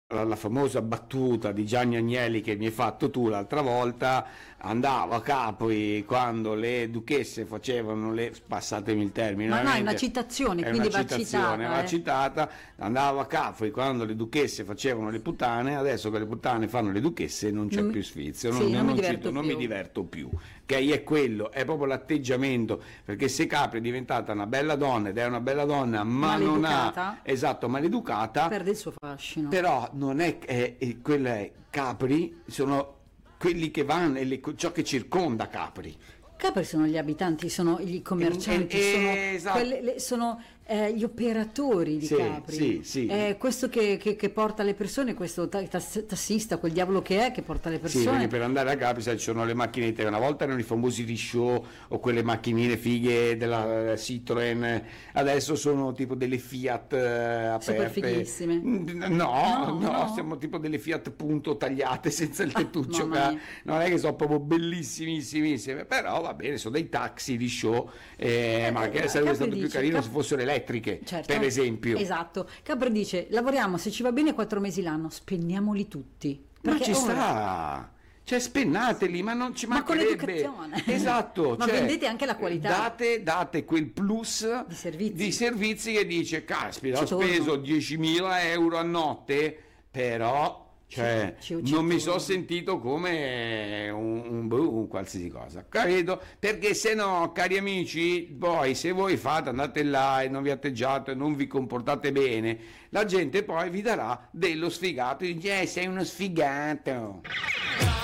la famosa battuta di Gianni Agnelli che mi hai fatto tu l'altra volta, andavo a Capri quando le duchesse facevano le, passatemi il termine, Ma no, è una ovviamente, citazione, è quindi una va citazione, citata. va citata, andavo a Capri quando le duchesse facevano le puttane, adesso che le puttane fanno le duchesse non c'è Non mi- più sfizio, sì, non mi diverto non mi più. diverto più, che è quello, è proprio l'atteggiamento, perché se Capri è diventata una bella donna ed è una bella donna, ma non ha, Maleducata. esatto, maleducata, Perde il suo fascino. però non quella è Capri, sono quelli che vanno, ciò che circonda Capri. Capri sono gli abitanti, sono i commercianti, sono, esatto. sono gli operatori di Sì, Capri. sì, sì. Questo che porta le persone, questo tassista, quel diavolo che è, che porta le Sì, persone. perché per andare a Capri sai, ci sono le macchinette, una volta erano i famosi Risciò o quelle macchinine fighe della Citroen, adesso sono tipo delle Fiat Super aperte. fighissime. No, siamo tipo delle Fiat punto tagliate senza il tettuccio, mamma mia. non è che sono proprio bellissimissime, però va bene, sono dei taxi Risciò, ma che sarebbe Capri stato più dice, carino se fossero elettriche, Certo, per esempio. Esatto. Capri dice, lavoriamo, se ci va bene 4 mesi l'anno, spendiamoli tutti. Ma Perché ci ora- sta, cioè spennateli, ma non ci Ma con mancherebbe. l'educazione. Esatto, Ma cioè, vendete anche la qualità. Date quel plus Di servizi. che dice, caspita, Ci ho torno. speso 10.000 euro a notte, però cioè, Ci non mi torno. sono sentito come un qualsiasi cosa, capito? Perché se no, cari amici, poi se voi fate, andate là e non vi atteggiate, non vi comportate bene, la gente poi vi darà dello sfigato e dice, sei uno sfigato.